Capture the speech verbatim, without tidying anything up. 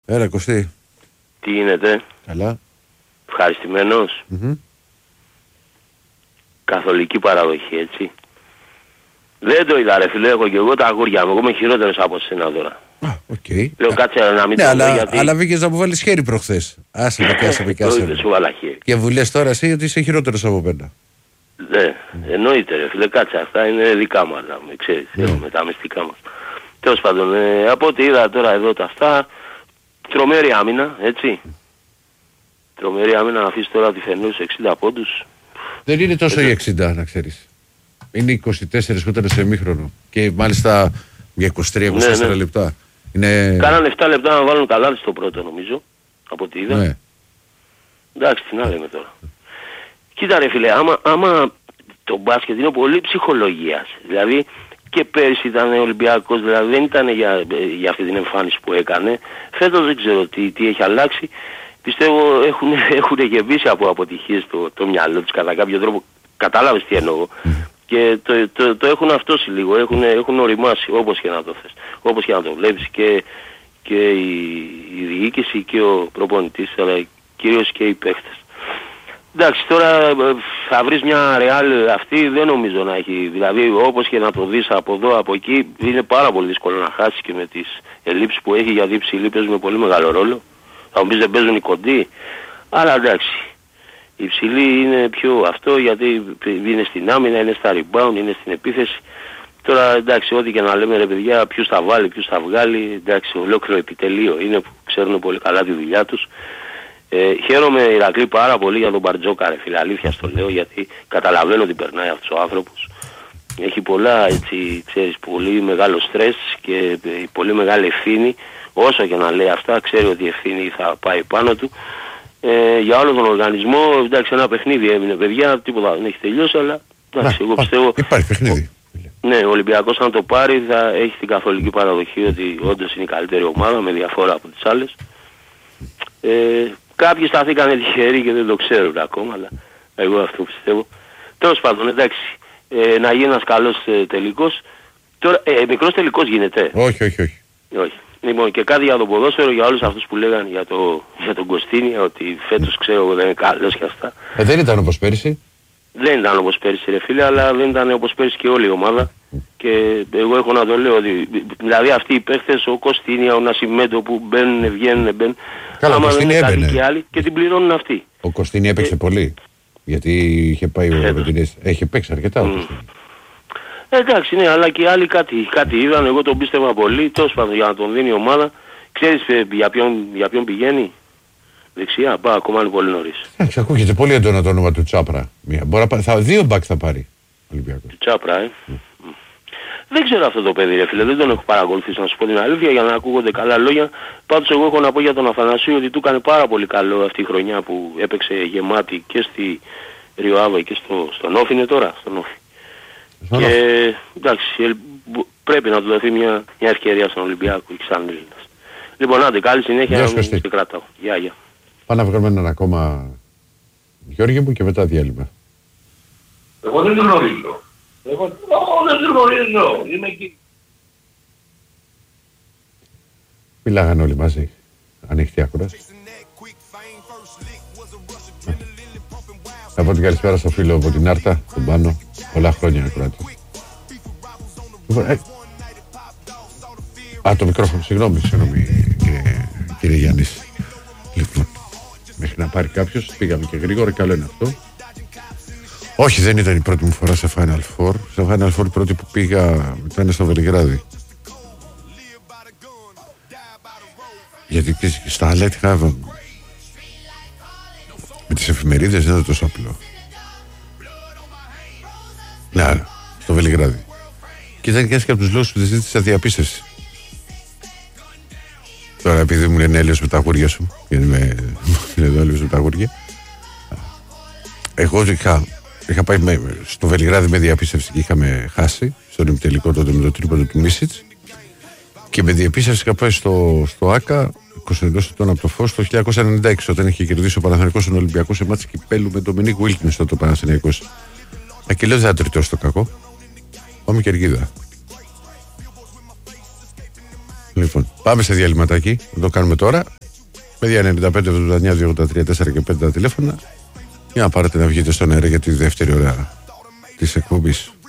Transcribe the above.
Έλα Κωστή. Τι γίνεται? Καλά. Ευχαριστημένος. Mm-hmm. Καθολική παραδοχή, έτσι. Δεν το είδα ρε φίλε, έχω και εγώ τα αγούρια μου. Εγώ είμαι χειρότερος από σένα τώρα. Α, οκ. Okay. Λέω κάτσε να μην ναι, το αλλά, πω γιατί... αλλά βγήκες να μου βάλεις χέρι προχθές. Άσε με κάσε με κάσε με. Σου βάλα χέρι. Και βουλές τώρα εσύ ότι είσαι χειρότερος από πένα. Ναι, εννοείται ρε φίλε, κάτσε, αυτά είναι δικά μου, αλλά με ξέρεις, Ναι. έχουμε τα μυστικά μας. Τέλος πάντων, ε, από ό,τι είδα τώρα εδώ τα αυτά, τρομερή άμυνα, έτσι. Τρομερή άμυνα να αφήσει τώρα τη Φενούς εξήντα πόντους. Δεν είναι τόσο Έτσι. οι εξήντα να ξέρεις. Είναι είκοσι τέσσερα που ήταν σε μήχρονο. Και μάλιστα για είκοσι τρία είκοσι τέσσερα ναι, ναι. λεπτά. Είναι... Κάνανε επτά λεπτά να βάλουν καλά στο πρώτο νομίζω, από ό,τι είδα. Ναι. Εντάξει, τι να λέμε τώρα. Κοίτα ρε φίλε, άμα, άμα το μπάσκετ είναι πολύ ψυχολογίας. Δηλαδή και πέρσι ήταν Ολυμπιακός, δηλαδή δεν ήταν για, για αυτή την εμφάνιση που έκανε. Φέτος δεν ξέρω τι, τι έχει αλλάξει. Πιστεύω έχουν, έχουν γεμίσει από αποτυχίες το, το μυαλό τους κατά κάποιο τρόπο. Κατάλαβες τι εννοώ. Και το, το, το έχουν αυτόσει λίγο, έχουν, έχουν οριμάσει όπως και να το θες. Όπως και να το βλέπεις και, και η, η διοίκηση και ο προπονητής, αλλά κυρίως και οι παίχτες. Εντάξει, τώρα θα βρεις μια ρεάλ αυτή, δεν νομίζω να έχει, δηλαδή όπως και να το δεις από εδώ, από εκεί, είναι πάρα πολύ δύσκολο να χάσει και με τις ελλείψεις που έχει, γιατί οι ψηλοί παίζουν με πολύ μεγάλο ρόλο. Θα μου πεις δεν παίζουν οι κοντοί, αλλά εντάξει, οι ψηλοί είναι πιο αυτό, γιατί είναι στην άμυνα, είναι στα rebound, είναι στην επίθεση. Τώρα εντάξει, ό,τι και να λέμε ρε παιδιά, ποιους θα βάλει, ποιους θα βγάλει, εντάξει, ολόκληρο επιτελείο είναι που ξέρουν πολύ καλά τη δουλειά τους. Ε, χαίρομαι Ηρακλή πάρα πολύ για τον Μπαρτζόκα ρε φίλε, αλήθεια στο λέω, γιατί καταλαβαίνω ότι περνάει αυτός ο άνθρωπος. Έχει πολλά έτσι, ξέρεις, πολύ μεγάλο στρες και ε, πολύ μεγάλη ευθύνη. Όσο και να λέει αυτά, ξέρει ότι η ευθύνη θα πάει πάνω του. Ε, για όλο τον οργανισμό, εντάξει, ένα παιχνίδι έμεινε παιδιά, τίποτα δεν έχει τελειώσει, αλλά εντάξει, εγώ πιστεύω... Υπάρχει παιχνίδι. Ναι, ο Ολυμπιακός αν το πάρει θα έχει την καθολική παραδοχή ότι όντως είναι η καλύτερη ομάδα με διαφορά από τις άλλες. Ε, κάποιοι σταθήκανε τυχεροί και δεν το ξέρουν ακόμα, αλλά εγώ αυτό πιστεύω. Τέλος πάντων, εντάξει, ε, να γίνει ένας καλός ε, τελικός. Τώρα, ε, μικρός τελικός γίνεται. Όχι, όχι, όχι. Όχι. Λοιπόν, και κάτι για το ποδόσφαιρο, για όλους αυτούς που λέγανε για, το, για τον Κωστίνη, ότι φέτος ξέρω εγώ δεν είναι καλός και αυτά. Ε, δεν ήταν όπως πέρυσι. Δεν ήταν όπως πέρυσι ρε φίλε, αλλά δεν ήταν όπως πέρυσι και όλη η ομάδα. Και εγώ έχω να το λέω ότι, δηλαδή αυτοί οι παίχτες, ο Κωστίνια, ο Νασιμέντο που μπαίνουν, βγαίνουν, μπαίνουν. Καλά, άμα ο Κωστίνη δεν είναι έμπαινε. καλοί και άλλοι και την πληρώνουν αυτοί. Ο Κωστίνη έπαιξε Ε, πολύ. Γιατί είχε πάει ο Ρετινής. Έχει παίξει αρκετά ο Mm. Κωστίνη. Ε, εντάξει, ναι, αλλά και οι άλλοι κάτι, κάτι είδαν, εγώ τον πίστευα πολύ, τόσο πάντων για να τον δίνει η ομάδα. Ξέρεις ε, για, ποιον, για ποιον πηγαίνει? Δεξιά, πά, ακόμα είναι πολύ νωρίς. Εντάξει, ακούγεται πολύ έντονα το όνομα του Τσάπρα. Μία. Μπορεί να πά... θα, δύο μπακ θα πάρει ο Ολυμπιακός. Του Τσάπρα, ε. Mm. Δεν ξέρω αυτό το παιδί ρε φίλε, δεν τον έχω παρακολουθήσει να σου πω την αλήθεια για να ακούγονται καλά λόγια. Πάντως εγώ έχω να πω για τον Αθανασίου ότι του έκανε πάρα πολύ καλό αυτή η χρονιά που έπαιξε γεμάτη και στη Ριοάβα και στο, στον Όφη είναι τώρα, στον Όφη. Στον Και εντάξει, ε, πρέπει να του δοθεί μια, μια ευκαιρία στον Ολυμπιακό και σαν Έλληνας. Λοιπόν, άντε, καλή συνέχεια, Γεια να σου, μην Κωστή. σε κρατάω. Γεια, γεια. Πάμε να βγάλουμε έναν ακόμα Γιώργη μου και μετά διάλειμμα. Εγώ δεν την γνωρίζω. Εγώ εγώ δεν την γνωρίζω. Είμαι εκεί. Μιλάγανε όλοι μαζί. Ανοιχτή άκουρας. Θα πω την καλησπέρα στο φίλο από την Άρτα, τον Πάνο. Πολλά χρόνια ακουράτη. Λοιπόν, ε... Α, το μικρόφωνο, συγγνώμη, συγγνώμη κύριε, κύριε Γιάννης. Λοιπόν, μέχρι να πάρει κάποιος, πήγαμε και γρήγορα, καλό είναι αυτό. Όχι, δεν ήταν η πρώτη μου φορά σε Final Four. Σε Final Four η πρώτη που πήγα ήταν στο Βελιγράδι. Γιατί στα Αλέτινα με τις εφημερίδες δεν είναι τόσο απλό. Ναι, στο Βελιγράδι. Και ήταν και ένας και από τους λόγους που δεν ζήτησα διαπίστευση. Τώρα επειδή μου λένε έλεος με τα αγούρια σου, γιατί με εδώ έλεος με τα αγούρια, εγώ είχα, είχα πάει με, στο Βελιγράδι με διαπίστευση και είχαμε χάσει στον ημιτελικό τότε με το τρίποντο του Μίσιτς και με διαπίστευση είχα πάει στο, στο ΆΚΑ είκοσι ετών από το Φως το χίλια εννιακόσια ενενήντα έξι όταν είχε κερδίσει ο Παναθηναϊκός στον Ολυμπιακό σε μάτς κυπέλλου με τον Μινίκ Βίλκινς τότε ο Παναθηναϊκός. Α, και λέω δεν θα τριτώσει το κακό. Πάμε Κερκίδα. Λοιπόν, πάμε σε διαλυματάκι. Το κάνουμε τώρα. Παιδιά ενενήντα πέντε εβδομήντα εννιά δύο ογδόντα τρία τέσσερα και πέντε τα τηλέφωνα. Για να πάρετε να βγείτε στον αέρα για τη δεύτερη ώρα της εκπομπής.